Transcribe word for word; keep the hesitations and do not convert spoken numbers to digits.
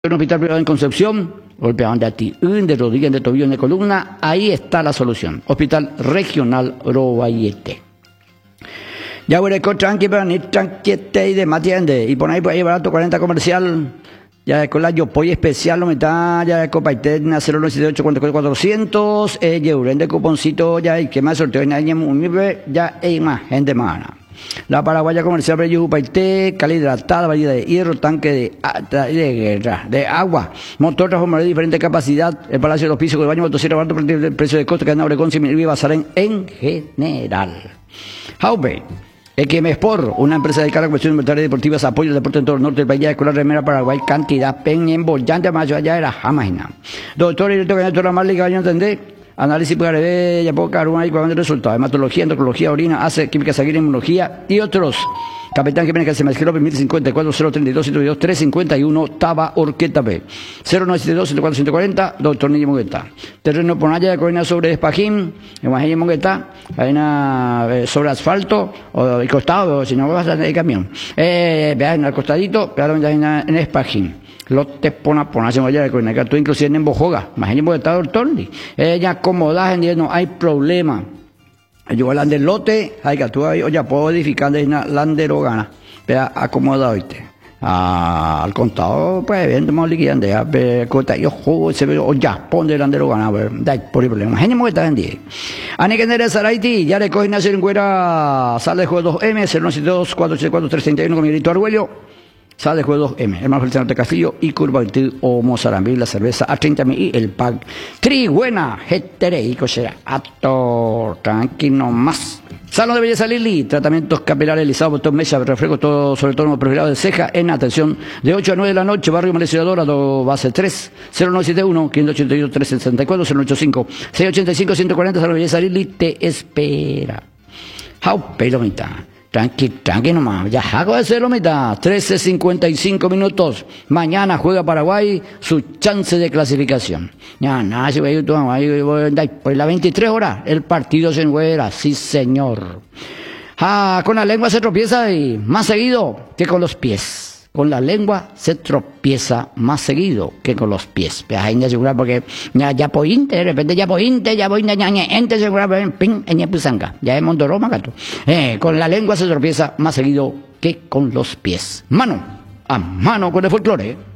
En un hospital privado en Concepción, golpeaban de atiún, de rodillas, de tobillo, de columna. Ahí está la solución. Hospital Regional Robayete. Ya voy a tranqui, pero ni tranquiete y de más tiende. Y por ahí, por ahí barato, cuarenta comercial. Ya con la yo pollo especial, lo metá, ya copa y tecna, cero nueve siete ocho cuatro cuatro cuatrocientos. Eh, euren de cuponcito, ya y que más sorteo, nadie muy ya hay más gente más. La paraguaya comercial Bello Paité, cal hidratada, variedad de hierro, tanque de, de, de guerra, de agua, motor transformador de diferente capacidad, el Palacio de los Pisos, con el baño motocicleta, barato, el precio de costo que anda Obregón, Simil y Bazarén en general. Jaupe, Equemespor, una empresa dedicada a cuestiones militares y deportivas, apoyo al deporte en todo el norte del país, escuela remera Paraguay, cantidad, peña, embollante, más allá era jamaina. Doctor y director de doctora Marley, que vayan a entender. Análisis de ya poca aruma y cuando resultados, hematología, endocrinología, orina, hace química sanguínea, inmunología y otros. Capitán Jiménez que se me escribió mil cincuenta y cuatro, cero treinta y dos, ciento veintidós, trescientos cincuenta y uno, Taba Orqueta B. cero nueve siete dos, ciento cuatro, ciento cuarenta, Doctor Niño Mongueta. Terreno Ponaya de Corina sobre Espajín, Evangelio Mongueta, hay una eh, sobre asfalto, o y costado, si no vas a tener camión. Eh, vean al costadito, vean en Espajín. Lote pona pona se vaya de Corina, que tú inclusive en Bojoga, imagínate Mongueta, Doctor Ni. Ella acomoda, no hay problema. Yo el lote, hay que tú ahí, oye, puedo edificar de una landerogana, pero acomodado, ¿viste? Ah, al contado, pues, evidentemente, liquidando, ya, pero, corta, yo juego, se ve, o ya, ponde landerogana, a ver, da, por el problema. Genio que está en día. Ane que nere Saraiti, ya le coge nacer en Güera, sale de juego dos M, cero nueve siete dos, cuatro ocho cuatro, tres treinta y uno, con Miguelito Arguello. Sale de juego dos M, hermano Feliciano de Castillo y Curva veintidós, o Mozarambí, la cerveza a treinta mil y el pack. Triguena, hetereico será, ator, tranquilo más. Salón de Belleza Lili, tratamientos capilares, lisado, botón, mesa, refresco, todo, sobre todo perfilado de ceja, en atención, de ocho a nueve de la noche, barrio Maleciadora, base tres, cero nueve siete uno, quinientos ochenta y uno, trescientos sesenta y cuatro, cero ochenta y cinco, seiscientos ochenta y cinco, ciento cuarenta, Salón de Belleza Lili, te espera. Jau, pelo mitad. Tranqui, tranqui nomás, ya hago de cero mitad, trece cincuenta y cinco minutos. Mañana juega Paraguay su chance de clasificación. Ya, nada, si voy a por las veintitrés horas, el partido se encuentra, sí señor. Ah, con la lengua se tropieza y más seguido que con los pies. Con la lengua se tropieza más seguido que con los pies. Pero hay que asegurar porque ya, ya pointe, de repente ya pointe, ya pointe, ya ente, asegurar, ping, en pusanga. Ya es Mondoroma, gato. Eh, con la lengua se tropieza más seguido que con los pies. Mano a mano con el folclore.